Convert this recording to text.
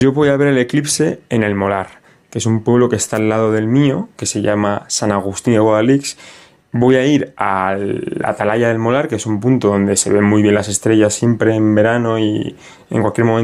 Yo voy a ver el eclipse en El Molar, que es un pueblo que está al lado del mío, que se llama San Agustín de Guadalix. Voy a ir a la Atalaya del Molar, que es un punto donde se ven muy bien las estrellas siempre en verano y en cualquier momento